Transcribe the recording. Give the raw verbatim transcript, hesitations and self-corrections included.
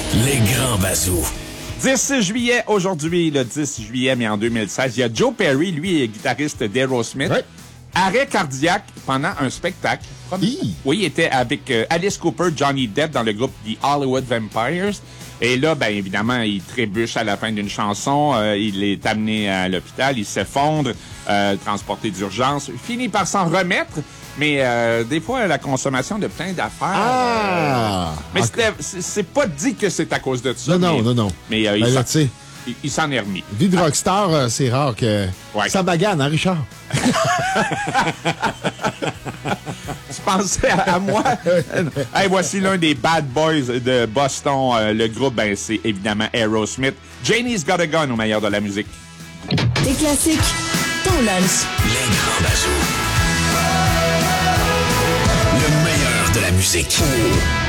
Les grands bazous. dix juillet, aujourd'hui, le dix juillet, mais en deux mille seize, il y a Joe Perry, lui est guitariste d'Aerosmith. Ouais. Arrêt cardiaque pendant un spectacle. Hi. Oui, il était avec euh, Alice Cooper, Johnny Depp dans le groupe The Hollywood Vampires. Et là, ben évidemment, il trébuche à la fin d'une chanson. Euh, il est amené à l'hôpital, il s'effondre, euh, transporté d'urgence. Il finit par s'en remettre. Mais euh, des fois, la consommation de plein d'affaires... Ah! Euh, mais Okay. c'était, c'est pas dit que c'est à cause de ça. Non, non, mais, non, non. Mais euh, Ben il, là, s'en, tu sais, il, il s'en est remis. vie de rockstar, euh, c'est rare que... Ouais. Ça bagane, hein, Richard? Tu pensais à, à moi? Hey, voici l'un des bad boys de Boston. Euh, le groupe, ben, c'est évidemment Aerosmith. Janie's Got a Gun au meilleur de la musique. Des classiques, ton lunch. Les grands bazous. Le meilleur de la musique.